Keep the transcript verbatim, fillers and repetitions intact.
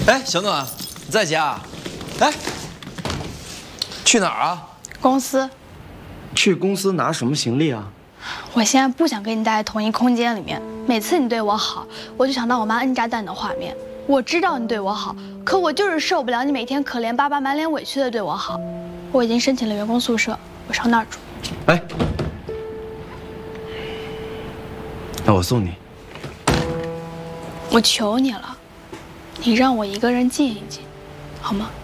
哎，小暖，你在家啊？哎，去哪儿啊？ 公司。 去公司拿什么行李啊？ 我现在不想跟你待在同一空间里面。每次你对我好，我就想到我妈摁炸弹的画面。我知道你对我好，可我就是受不了你每天可怜巴巴、满脸委屈的对我好。我已经申请了员工宿舍，我上那儿住。 哎，那我送你。 我求你了，你让我一个人静一静，好吗？